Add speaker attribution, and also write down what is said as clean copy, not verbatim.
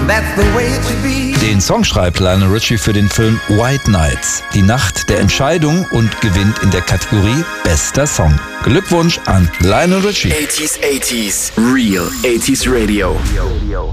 Speaker 1: that's the way it should be.
Speaker 2: Den Song schreibt Lionel Richie für den Film White Nights, die Nacht der Entscheidung, und gewinnt in der Kategorie Bester Song. Glückwunsch an Lionel Richie.
Speaker 3: 80s, Real 80s Radio.